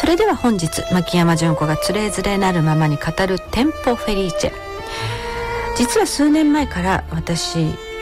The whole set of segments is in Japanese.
それでは本日、牧山純子がつれづれなるままに語るテンポフェリーチェ。実は数年前から私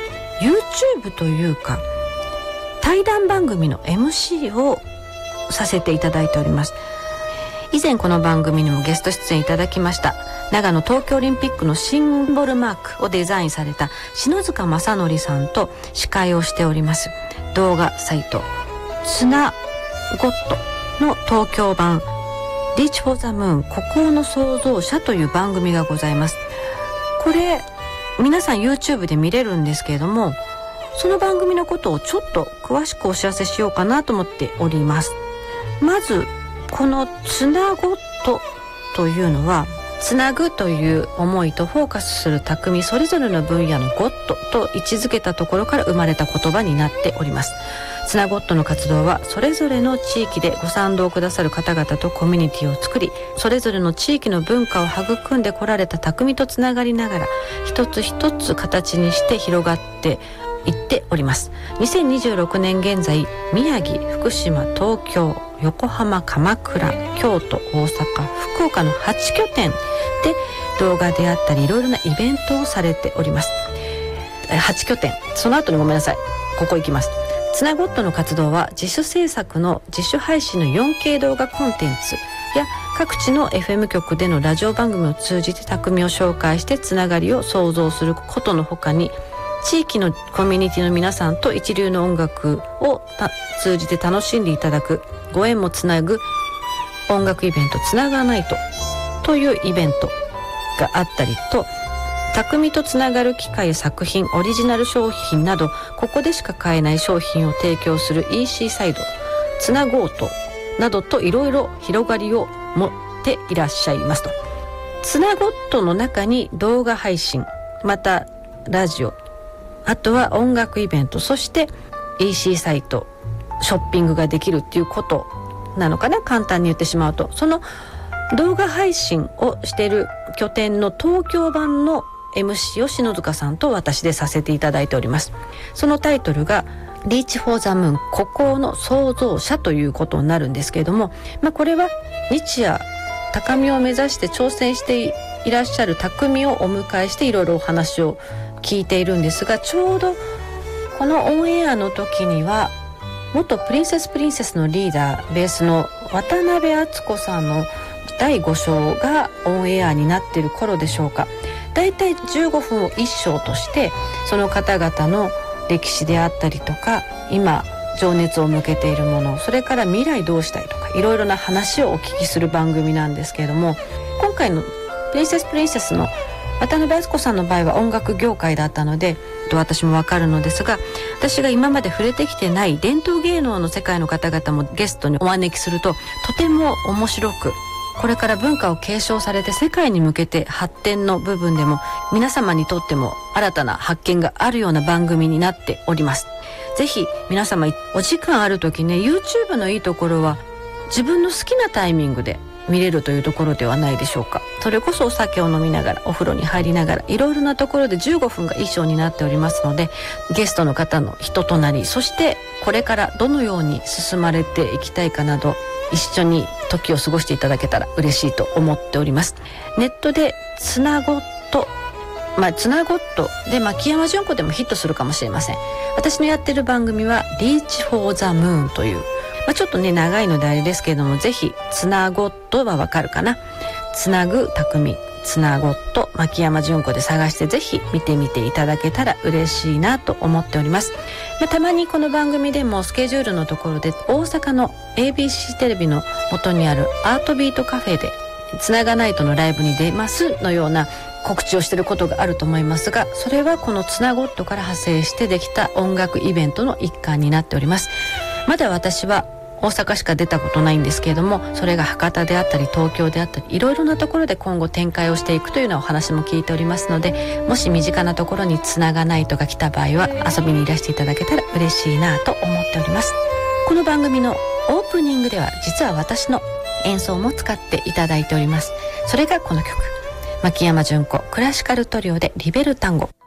YouTube というか対談番組の MC をさせていただいております。以前この番組にもゲスト出演いただきました長野東京オリンピックのシンボルマークをデザインされた篠塚正則さんと司会をしております動画サイトつなゴットの東京版 Reach for the Moon 孤高の創造者という番組がございます。これ皆さん YouTube で見れるんですけれども、その番組のことをちょっと詳しくお知らせしようかなと思っております。まずこのつなゴットというのは、つなぐという思いとフォーカスする匠それぞれの分野のゴットと位置づけたところから生まれた言葉になっております。つなゴットの活動はそれぞれの地域でご賛同くださる方々とコミュニティを作り、それぞれの地域の文化を育んでこられた匠とつながりながら一つ一つ形にして広がっていっております。2026年現在、宮城、福島、東京、横浜、鎌倉、京都、大阪、福岡の8拠点で動画であったりいろいろなイベントをされております。8拠点、その後にごめんなさい、ここ行きます。つなゴットの活動は自主制作の自主配信の 4K 動画コンテンツや各地の FM 局でのラジオ番組を通じて匠を紹介してつながりを創造することのほかに、地域のコミュニティの皆さんと一流の音楽を通じて楽しんでいただくご縁もつなぐ音楽イベントつながないというイベントがあったりと、匠とつながる機械、作品、オリジナル商品などここでしか買えない商品を提供する EC サイドつなゴートなどといろいろ広がりを持っていらっしゃいますと。つなゴットの中に動画配信、またラジオ、あとは音楽イベント、そして EC サイト、ショッピングができるっていうことなのかな、簡単に言ってしまうと。その動画配信をしている拠点の東京版の MC を篠塚さんと私でさせていただいております。そのタイトルが Reach for the Moon 孤高の創造者ということになるんですけれども、これは日夜高みを目指して挑戦していらっしゃる匠をお迎えしていろいろお話を聞いているんですが、ちょうどこのオンエアの時には元プリンセスのリーダーベースの渡辺敦子さんの第5章がオンエアになっている頃でしょうか。だいたい15分を1章としてその方々の歴史であったりとか、今情熱を向けているもの、それから未来どうしたいとかいろいろな話をお聞きする番組なんですけれども、今回のプリンセスの渡辺敦子さんの場合は音楽業界だったので私もわかるのですが、私が今まで触れてきてない伝統芸能の世界の方々もゲストにお招きするととても面白く、これから文化を継承されて世界に向けて発展の部分でも皆様にとっても新たな発見があるような番組になっております。ぜひ皆様お時間ある時ね、 YouTube のいいところは自分の好きなタイミングで見れるというところではないでしょうか。それこそお酒を飲みながらお風呂に入りながらいろいろなところで15分が一章になっておりますので、ゲストの方の人となり、そしてこれからどのように進まれていきたいかなど一緒に時を過ごしていただけたら嬉しいと思っております。ネットでつなゴット、つなゴットで牧山純子でもヒットするかもしれません。私のやってる番組は Reach for the Moon というちょっとね長いのであれですけれども、ぜひつなゴットはわかるかな、つなぐ匠、つなゴット牧山純子で探してぜひ見てみていただけたら嬉しいなと思っております。たまにこの番組でもスケジュールのところで大阪の ABC テレビの元にあるアートビートカフェでつながないとのライブに出ますのような告知をしていることがあると思いますが、それはこのつなゴットから派生してできた音楽イベントの一環になっております。まだ私は大阪しか出たことないんですけれども、それが博多であったり東京であったりいろいろなところで今後展開をしていくというようなお話も聞いておりますので、もし身近なところにつながないとか来た場合は遊びにいらしていただけたら嬉しいなと思っております。この番組のオープニングでは実は私の演奏も使っていただいております。それがこの曲、牧山純子クラシカルトリオでリベルタンゴ。